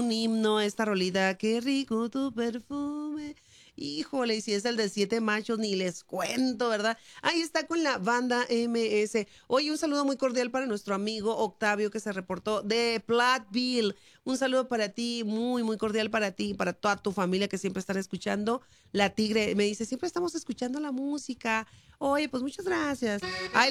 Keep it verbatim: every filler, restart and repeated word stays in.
un himno esta rolita. Qué rico tu perfume. Híjole, y si es el de Siete Machos, ni les cuento, ¿verdad? Ahí está con la banda M S. Oye, un saludo muy cordial para nuestro amigo Octavio que se reportó de Platteville. Un saludo para ti, muy, muy cordial para ti, para toda tu familia que siempre están escuchando. La Tigre me dice, siempre estamos escuchando la música. Oye, pues muchas gracias. Ay,